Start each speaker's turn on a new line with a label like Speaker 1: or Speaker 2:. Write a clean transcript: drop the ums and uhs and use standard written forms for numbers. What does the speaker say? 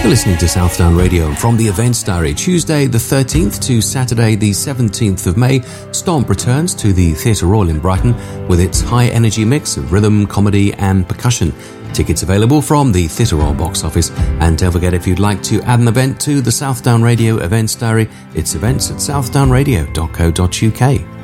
Speaker 1: You're listening to Southdown Radio from the Events Diary. Tuesday the 13th to Saturday the 17th of May, Stomp returns to the Theatre Royal in Brighton with its high-energy mix of rhythm, comedy and percussion. Tickets available from the Theatre Royal box office. And don't forget, if you'd like to add an event to the Southdown Radio Events Diary, it's events at southdownradio.co.uk.